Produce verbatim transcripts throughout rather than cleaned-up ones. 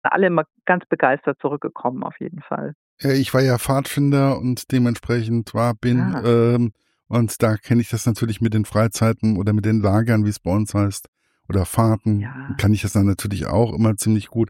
alle immer ganz begeistert zurückgekommen, auf jeden Fall. Ja, ich war ja Pfadfinder und dementsprechend war, bin, Ah. ähm, und da kenne ich das natürlich mit den Freizeiten oder mit den Lagern, wie es bei uns heißt, oder Fahrten, Ja. kann ich das dann natürlich auch immer ziemlich gut.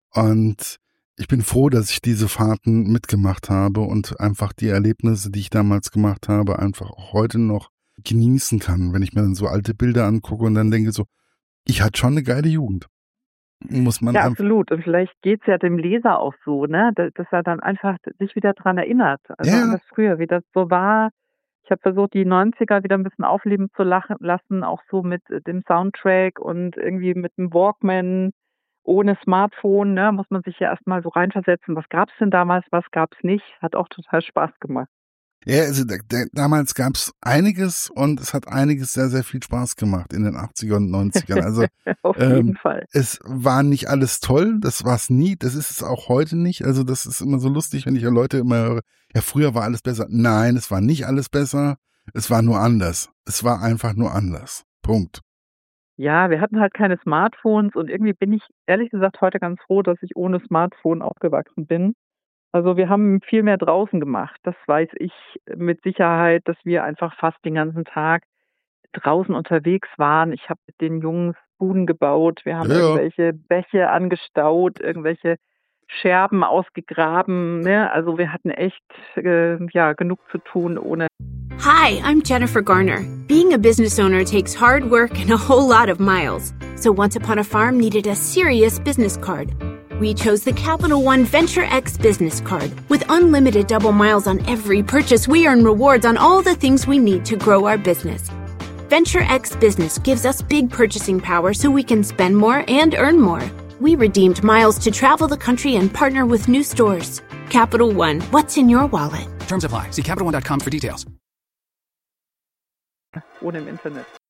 Und ich bin froh, dass ich diese Fahrten mitgemacht habe und einfach die Erlebnisse, die ich damals gemacht habe, einfach auch heute noch genießen kann, wenn ich mir dann so alte Bilder angucke und dann denke so, ich hatte schon eine geile Jugend. Muss man Ja, einfach, absolut. Und vielleicht geht's ja dem Leser auch so, ne, da dass er dann einfach sich wieder dran erinnert, also an ja, das früher, wie das so war. Ich habe versucht, die neunziger wieder ein bisschen aufleben zu lachen lassen, auch so mit äh, dem Soundtrack und irgendwie mit dem Walkman ohne Smartphone, ne, muss man sich ja erst mal so reinversetzen. Was gab's denn damals, was gab's nicht? Hat auch total Spaß gemacht. ja, also da, da, damals gab's einiges und es hat einiges sehr, sehr viel Spaß gemacht in den achtzigern und neunzigern. Also Auf ähm, jeden Fall. es war nicht alles toll, das war's nie, das ist es auch heute nicht. Also das ist immer so lustig, wenn ich ja Leute immer höre, ja, früher war alles besser. Nein, es war nicht alles besser, es war nur anders. Es war einfach nur anders. Punkt. Ja, wir hatten halt keine Smartphones und irgendwie bin ich ehrlich gesagt heute ganz froh, dass ich ohne Smartphone aufgewachsen bin. Also, wir haben viel mehr draußen gemacht. Das weiß ich mit Sicherheit, dass wir einfach fast den ganzen Tag draußen unterwegs waren. Ich habe mit den Jungs Buden gebaut. Wir haben Ja, ja. irgendwelche Bäche angestaut, irgendwelche Scherben ausgegraben, ne? Also, wir hatten echt, äh, ja, genug zu tun ohne. Hi, I'm Jennifer Garner. Being a business owner takes hard work and a whole lot of miles. So Once Upon a Farm needed a serious business card. We chose the Capital One Venture X business card. With unlimited double miles on every purchase, we earn rewards on all the things we need to grow our business. Venture X Business gives us big purchasing power so we can spend more and earn more. We redeemed miles to travel the country and partner with new stores. Capital One, what's in your wallet? Terms apply. See Capital One dot com for details. Ohne im Internet.